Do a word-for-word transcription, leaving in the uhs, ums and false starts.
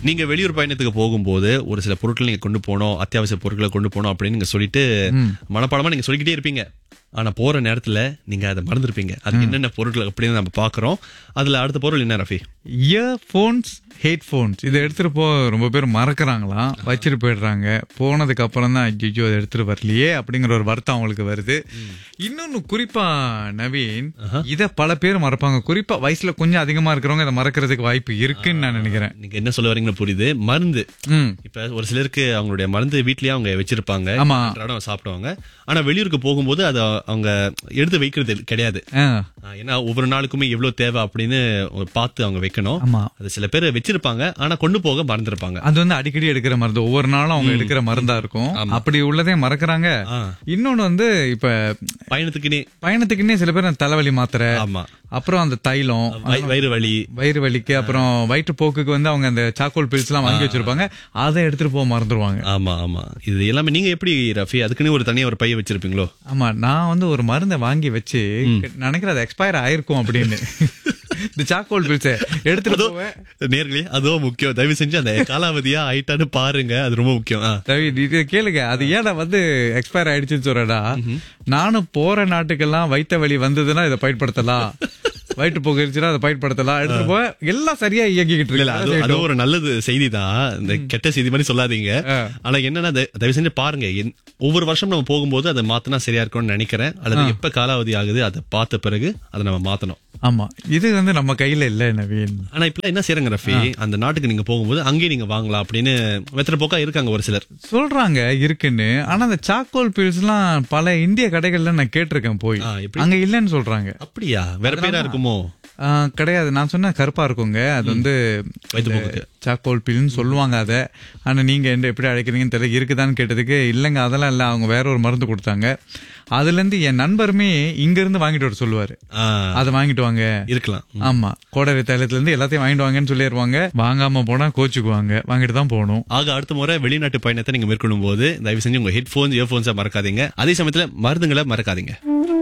நீங்க வெளியூர் பயணத்துக்கு போகும்போது ஒரு சில பொருட்கள் நீங்க கொண்டு போனோம், அத்தியாவசிய பொருட்களை கொண்டு போனோம் அப்படின்னு நீங்க சொல்லிட்டு மனப்பாடமா நீங்க சொல்லிக்கிட்டே இருப்பீங்க. ஆனா போற நேரத்துல நீங்க அதை மறந்துருப்பீங்க. அது என்னென்ன பொருட்கள் அப்படின்னு நம்ம பாக்குறோம். அதுல அடுத்த பொருள் என்ன ரஃபி? Earphones, headphones. இதை எடுத்துட்டு போ ரொம்ப பேர் மறக்கிறாங்களாம், வச்சுட்டு போயிடுறாங்க. போனதுக்கு அப்புறம் தான் ஐயோ அதை எடுத்துட்டு வரலையே அப்படிங்கிற ஒரு வருத்தம் அவங்களுக்கு வருது. இன்னொன்னு குறிப்பா நவீன், இத பல பேர் மறப்பாங்க. குறிப்பா வயசுல கொஞ்சம் அதிகமா இருக்கிறவங்க இதை மறக்கிறதுக்கு வாய்ப்பு இருக்குன்னு நான் நினைக்கிறேன். நீங்க என்ன சொல்ல வரீங்கன்னு புரியுது. மருந்து, இப்ப ஒரு சிலருக்கு அவங்களுடைய மருந்து வீட்லயே அவங்க வச்சிருப்பாங்க, அன்றாடம் சாப்பிடுவாங்க. ஆனா வெளியூருக்கு போகும்போது அதை அவங்க எடுத்து வைக்கிறது கிடையாது. ஏன்னா ஒவ்வொரு நாளுக்குமே எவ்வளவு தேவை அப்படின்னு பார்த்து அவங்க வைக்கணும். அது சில பேர் வச்சிருப்பாங்க, ஆனா கொண்டு போக மறந்துருப்பாங்க. அது வந்து அடிக்கடி எடுக்கிற மருந்து, ஒவ்வொரு நாளும் அவங்க எடுக்கிற மருந்தா இருக்கும். அப்படி உள்ளதே மறக்கிறாங்க. இன்னொன்னு வந்து இப்ப பயணத்துக்குன்னே பயணத்துக்குன்னே சில பேர் தலைவலி மாத்திரை, அப்புறம் அந்த தைலம், வயிறு வலி வயிறு வலிக்கு அப்புறம் வயிற்று போக்குக்கு வந்து அவங்க அந்த சாக்கோல் பில்ஸ் எல்லாம் வாங்கி வச்சிருப்பாங்க. அதை எடுத்துட்டு போக மறந்துடுவாங்க. ஆமா ஆமா இது எல்லாமே நீங்க எப்படி ரஃபி அதுக்குன்னு ஒரு தனியா ஒரு பைய வச்சிருப்பீங்களோ? ஆமா, நான் வந்து ஒரு மருந்தை வாங்கி வச்சு நினைக்கிறேன் அது எக்ஸ்பயர் ஆயிருக்கும் அப்படின்னு. இந்த சாக்கோல் பில்ஸ் எடுத்துட்டு போவேன். நேர்களே அதுவும் முக்கியம். தயவு செஞ்சு அந்த காலாவதியா ஆயிட்டான்னு பாருங்க, அது ரொம்ப முக்கியம். இது கேளுங்க, அது ஏன்னா வந்து எக்ஸ்பயர் ஆயிடுச்சுன்னு சொல்றடா. நானும் போற நாட்டுக்கெல்லாம் வைத்த வலி வந்ததுன்னா இதை பயன்படுத்தலாம், வயிற்று போக்குச்சுன்னா அதை பயன்படுத்தலாம், எடுத்துட்டு போய் எல்லாம் சரியா இயங்கிக்கிட்டு இருக்கு. அது ஒரு நல்லது செய்தி தான், இந்த கெட்ட செய்தி மாதிரி சொல்லாதீங்க. ஆனா என்னன்னா தயவு செஞ்சு பாருங்க, ஒவ்வொரு வருஷம் நம்ம போகும்போது அதை மாத்தினா சரியா இருக்கும்னு நினைக்கிறேன். அல்லது எப்ப காலாவதி ஆகுது அதை பார்த்த பிறகு அதை நம்ம மாத்தணும். ஆமா, இது வந்து நம்ம கையில இல்ல நவீன். ஆனா இப்ப என்ன செய்யறாங்க ரஃபி, அந்த நாட்டுக்கு நீங்க போகும்போது அங்கேயே நீங்க வாங்கலாம் அப்படின்னு வெத்தர போக்கா இருக்காங்க ஒரு சிலர் சொல்றாங்க இருக்குன்னு. ஆனா அந்த சாக்கோல் பில்ஸ் எல்லாம் பல இந்திய கடைகள்ல நான் கேட்டிருக்கேன் போய், அங்க இல்லன்னு சொல்றாங்க. அப்படியா? வேற பேரா இருக்குமோ? கிடையாது, நான் சொன்ன கருப்பா இருக்குங்க. அது வந்து சாக்கோல் பில்னு சொல்லுவாங்க அத. ஆனா நீங்க என்ன எப்படி அழைக்கிறீங்கன்னு தெரியல. இருக்குதான்னு கேட்டதுக்கு இல்லங்க அதெல்லாம் இல்ல, அவங்க வேற ஒரு மருந்து கொடுத்தாங்க. அதுல இருந்து என் நண்பருமே இங்க இருந்து வாங்கிட்டு வர சொல்லுவாரு, அதை வாங்கிட்டு வாங்க இருக்கலாம். ஆமா, கோடரி தைலத்துல இருந்து எல்லாத்தையும் வாங்கிட்டு வாங்கன்னு சொல்லிடுவாங்க. வாங்காம போனா கோச்சுக்குவாங்க, வாங்கிட்டு தான் போகணும். ஆக அடுத்த முறை வெளிநாட்டு பயணத்தை நீங்க மேற்கொள்ளும் போது தயவு செஞ்சு உங்க ஹெட்போன்ஸ் இயர்போன்ஸை மறக்காதீங்க. அதே சமயத்துல மருந்துகளை மறக்காதீங்க.